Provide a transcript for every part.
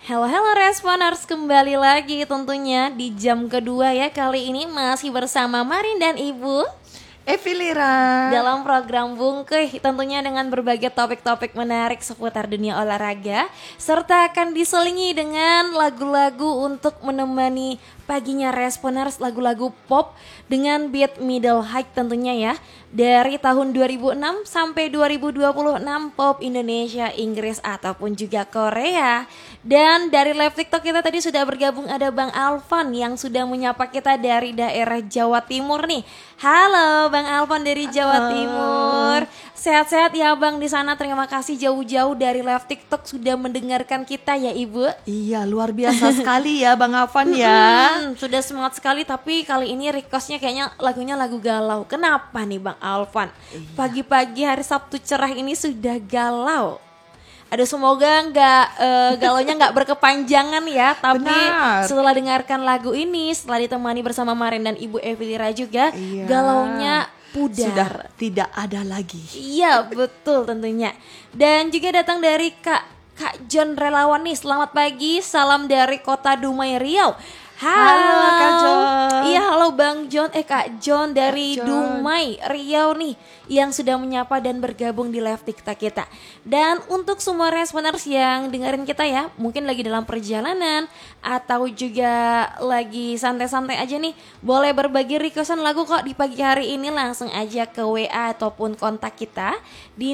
Halo Responers, kembali lagi tentunya di jam kedua ya. Kali ini masih bersama Marin dan Ibu Evi Lira dalam program Bungkeh, tentunya dengan berbagai topik-topik menarik seputar dunia olahraga, serta akan diselingi dengan lagu-lagu untuk menemani paginya Responers, lagu-lagu pop dengan beat middle high tentunya ya. Dari tahun 2006 sampai 2026 pop Indonesia, Inggris ataupun juga Korea. Dan dari live TikTok kita tadi sudah bergabung ada Bang Alvan yang sudah menyapa kita dari daerah Jawa Timur nih. Halo Bang Alvan dari Jawa Timur. Sehat-sehat ya Bang di sana. Terima kasih jauh-jauh dari live TikTok sudah mendengarkan kita ya Ibu. Iya, luar biasa sekali ya Bang Alvan ya. Sudah semangat sekali, tapi kali ini requestnya kayaknya lagunya lagu galau. Kenapa nih Bang Alvan? Pagi-pagi hari Sabtu cerah ini sudah galau. Aduh, semoga galaunya nggak berkepanjangan ya. Tapi Benar. setelah dengarkan lagu ini, setelah ditemani bersama Marin dan Ibu Evi Lira juga, Iya. galaunya pudar. Sudah tidak ada lagi. Iya betul tentunya. Dan juga datang dari Kak John Relawan nih. Selamat pagi, salam dari kota Dumai Riau. Halo, Kak John. Iya halo Bang John, Kak John dari Kak John. Dumai Riau nih yang sudah menyapa dan bergabung di live TikTok kita. Dan untuk semua responers yang dengerin kita ya, mungkin lagi dalam perjalanan atau juga lagi santai-santai aja nih, boleh berbagi requestan lagu kok di pagi hari ini. Langsung aja ke WA ataupun kontak kita di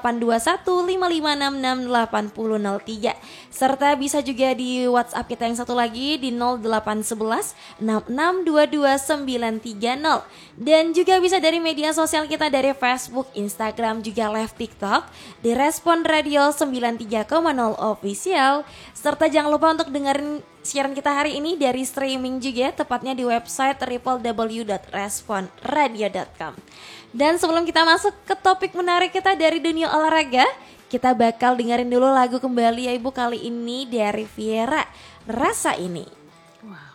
082155668003. Serta bisa juga di WhatsApp kita yang satu lagi di 0811662290. Dan juga bisa dari media sosial kita dari Facebook, Instagram, juga live TikTok di Respon Radio 93,0 Official. Serta jangan lupa untuk dengerin siaran kita hari ini dari streaming juga, tepatnya di website www.responradio.com. Dan sebelum kita masuk ke topik menarik kita dari dunia olahraga, kita bakal dengerin dulu lagu kembali ya Ibu, kali ini dari Viera, Rasa Ini. Wah.